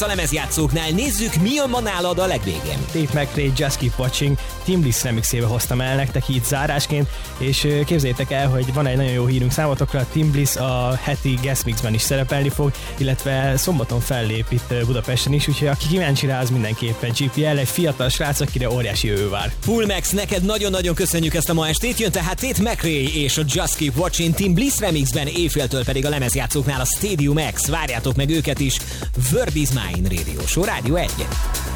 a lemezjátszóknál. Nézzük, mi jön ma nálad a legvégén. Tate McRae, Just Keep Watching Tim Bliss remixébe hoztam el nektek így zárásként, és képzeljétek el, hogy van egy nagyon jó hírünk számotokra. Tim Bliss a heti Guest Mixben is szerepelni fog, illetve szombaton fellép itt Budapesten is, úgyhogy aki kíváncsi rá, az mindenképpen GPL, egy fiatal srác, akire óriási jövő vár. Full Max, neked nagyon-nagyon köszönjük ezt a ma estét. Jön tehát Tate McRae és a Just Keep Watching Tim Bliss remixben, éjféltől pedig a lemezjátszóknál a Stadium X. Várjátok meg őket is. Word is Mine Radio Show, Rádió 1.